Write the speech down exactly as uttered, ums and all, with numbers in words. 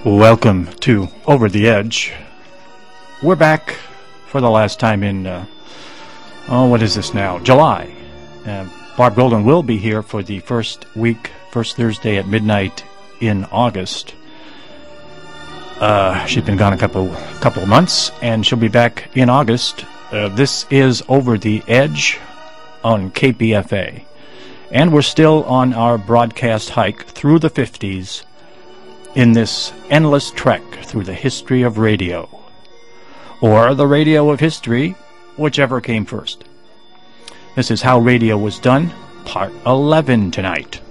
Welcome to Over the Edge. We're back for the last time in, uh, oh, what is this now? July. Uh, Barb Golden will be here for the first week, first Thursday at midnight in August. Uh, she's been gone a couple, couple of months, and she'll be back in August. Uh, this is Over the Edge on K P F A. And we're still on our broadcast hike through the fifties in this endless trek through the history of radio. Or the radio of history, whichever came first. This is How Radio Was Done, Part eleven tonight.